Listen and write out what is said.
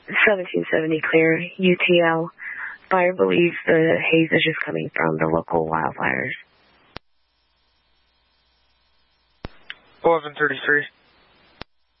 1770 clear, UTL. Fire believes the haze is just coming from the local wildfires. 1133.